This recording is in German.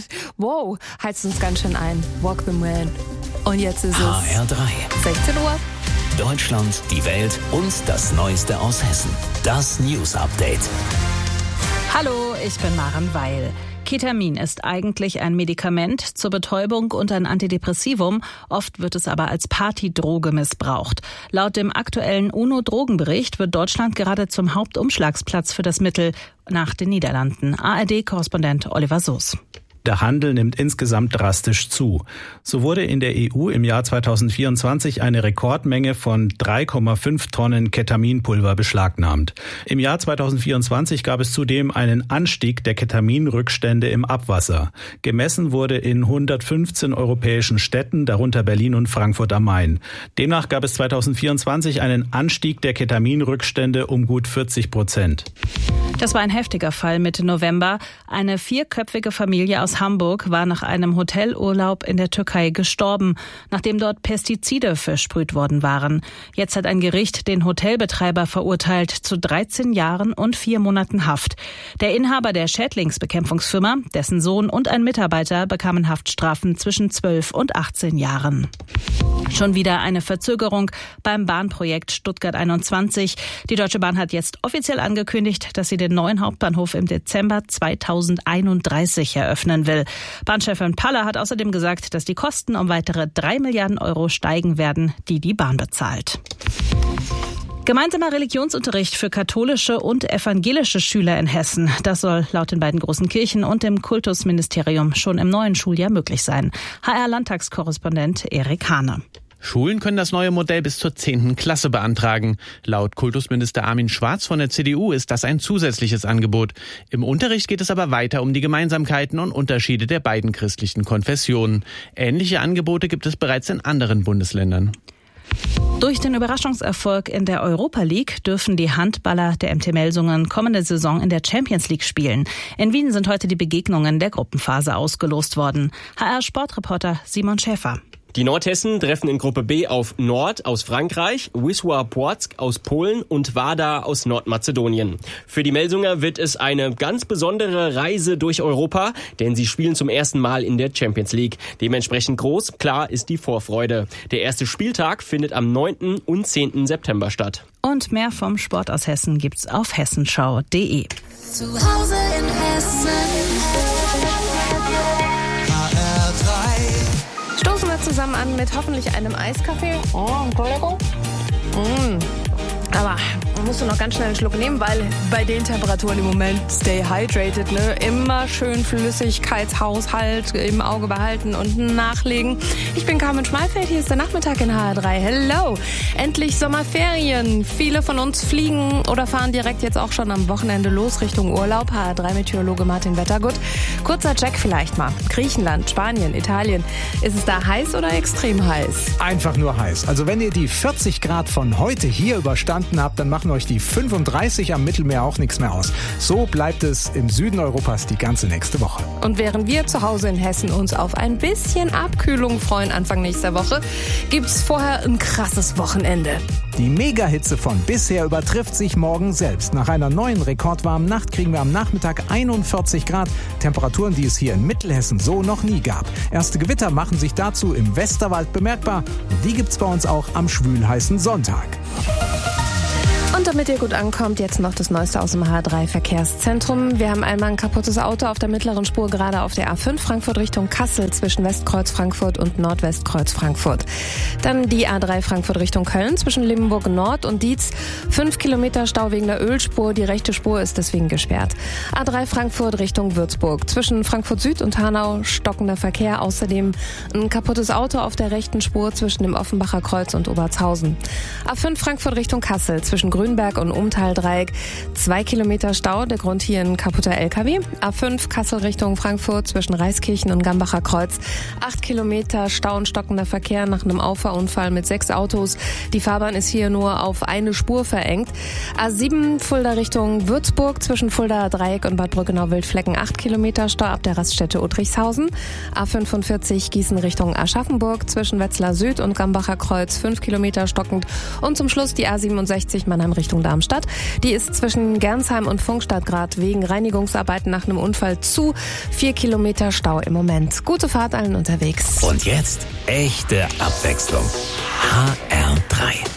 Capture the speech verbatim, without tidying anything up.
wow, heizt uns ganz schön ein. Walk the Man. Und jetzt ist H R es drei. sechzehn Uhr. Deutschland, die Welt und das Neueste aus Hessen. Das News Update. Hallo, ich bin Maren Weil. Ketamin ist eigentlich ein Medikament zur Betäubung und ein Antidepressivum. Oft wird es aber als Partydroge missbraucht. Laut dem aktuellen UNO-Drogenbericht wird Deutschland gerade zum Hauptumschlagsplatz für das Mittel nach den Niederlanden. A R D-Korrespondent Oliver Soos. Der Handel nimmt insgesamt drastisch zu. So wurde in der E U im Jahr zweitausendvierundzwanzig eine Rekordmenge von drei Komma fünf Tonnen Ketaminpulver beschlagnahmt. Im Jahr zweitausendvierundzwanzig gab es zudem einen Anstieg der Ketaminrückstände im Abwasser. Gemessen wurde in hundertfünfzehn europäischen Städten, darunter Berlin und Frankfurt am Main. Demnach gab es zweitausendvierundzwanzig einen Anstieg der Ketaminrückstände um gut vierzig Prozent. Das war ein heftiger Fall Mitte November. Eine vierköpfige Familie aus Hamburg war nach einem Hotelurlaub in der Türkei gestorben, nachdem dort Pestizide versprüht worden waren. Jetzt hat ein Gericht den Hotelbetreiber verurteilt zu dreizehn Jahren und vier Monaten Haft. Der Inhaber der Schädlingsbekämpfungsfirma, dessen Sohn und ein Mitarbeiter bekamen Haftstrafen zwischen zwölf und achtzehn Jahren. Schon wieder eine Verzögerung beim Bahnprojekt Stuttgart einundzwanzig. Die Deutsche Bahn hat jetzt offiziell angekündigt, dass sie den neuen Hauptbahnhof im Dezember zweitausendeinunddreißig eröffnen will. Bahnchefin Paller hat außerdem gesagt, dass die Kosten um weitere drei Milliarden Euro steigen werden, die die Bahn bezahlt. Gemeinsamer Religionsunterricht für katholische und evangelische Schüler in Hessen. Das soll laut den beiden großen Kirchen und dem Kultusministerium schon im neuen Schuljahr möglich sein. H R-Landtagskorrespondent Erik Hane. Schulen können das neue Modell bis zur zehnten Klasse beantragen. Laut Kultusminister Armin Schwarz von der C D U ist das ein zusätzliches Angebot. Im Unterricht geht es aber weiter um die Gemeinsamkeiten und Unterschiede der beiden christlichen Konfessionen. Ähnliche Angebote gibt es bereits in anderen Bundesländern. Durch den Überraschungserfolg in der Europa League dürfen die Handballer der M T Melsungen kommende Saison in der Champions League spielen. In Wien sind heute die Begegnungen der Gruppenphase ausgelost worden. H R-Sportreporter Simon Schäfer. Die Nordhessen treffen in Gruppe B auf Nord aus Frankreich, Wisła Płock aus Polen und Wada aus Nordmazedonien. Für die Melsunger wird es eine ganz besondere Reise durch Europa, denn sie spielen zum ersten Mal in der Champions League. Dementsprechend groß, klar ist die Vorfreude. Der erste Spieltag findet am neunten und zehnten September statt. Und mehr vom Sport aus Hessen gibt's auf hessenschau punkt de. Zu Hause in Hessen. Stoßen wir zusammen an mit hoffentlich einem Eiskaffee. Oh, Entschuldigung. Mm. Aber musst du noch ganz schnell einen Schluck nehmen, weil bei den Temperaturen im Moment stay hydrated, ne? Immer schön Flüssigkeitshaushalt im Auge behalten und nachlegen. Ich bin Carmen Schmalfeld, hier ist der Nachmittag in H R drei. Hello! Endlich Sommerferien. Viele von uns fliegen oder fahren direkt jetzt auch schon am Wochenende los Richtung Urlaub. H R drei Meteorologe Martin Wettergut. Kurzer Check vielleicht mal. Griechenland, Spanien, Italien. Ist es da heiß oder extrem heiß? Einfach nur heiß. Also wenn ihr die vierzig Grad von heute hier überstanden habt, dann machen euch die fünfunddreißig am Mittelmeer auch nichts mehr aus. So bleibt es im Süden Europas die ganze nächste Woche. Und während wir zu Hause in Hessen uns auf ein bisschen Abkühlung freuen Anfang nächster Woche, gibt's vorher ein krasses Wochenende. Die Megahitze von bisher übertrifft sich morgen selbst. Nach einer neuen rekordwarmen Nacht kriegen wir am Nachmittag einundvierzig Grad. Temperaturen, die es hier in Mittelhessen so noch nie gab. Erste Gewitter machen sich dazu im Westerwald bemerkbar. Und die gibt's bei uns auch am schwülheißen Sonntag. Und damit ihr gut ankommt, jetzt noch das Neueste aus dem H R drei Verkehrszentrum. Wir haben einmal ein kaputtes Auto auf der mittleren Spur, gerade auf der A fünf Frankfurt Richtung Kassel zwischen Westkreuz Frankfurt und Nordwestkreuz Frankfurt. Dann die A drei Frankfurt Richtung Köln zwischen Limburg Nord und Dietz. Fünf Kilometer Stau wegen der Ölspur, die rechte Spur ist deswegen gesperrt. A drei Frankfurt Richtung Würzburg zwischen Frankfurt Süd und Hanau stockender Verkehr. Außerdem ein kaputtes Auto auf der rechten Spur zwischen dem Offenbacher Kreuz und Obertshausen. A fünf Frankfurt Richtung Kassel zwischen Grünberg und Umtaldreieck. Zwei Kilometer Stau, der Grund hier ein kaputter L K W. A fünf Kassel Richtung Frankfurt zwischen Reiskirchen und Gambacher Kreuz. Acht Kilometer Stau und stockender Verkehr nach einem Auffahrunfall mit sechs Autos. Die Fahrbahn ist hier nur auf eine Spur verengt. A sieben Fulda Richtung Würzburg zwischen Fulda Dreieck und Bad Brückenau-Wildflecken. Acht Kilometer Stau ab der Raststätte Uttrichshausen. A fünfundvierzig Gießen Richtung Aschaffenburg zwischen Wetzlar Süd und Gambacher Kreuz. Fünf Kilometer stockend. Und zum Schluss die A siebenundsechzig Mannheim Richtung Richtung Darmstadt. Die ist zwischen Gernsheim und Funkstadtgrad wegen Reinigungsarbeiten nach einem Unfall zu. Vier Kilometer Stau im Moment. Gute Fahrt allen unterwegs. Und jetzt echte Abwechslung. H R drei.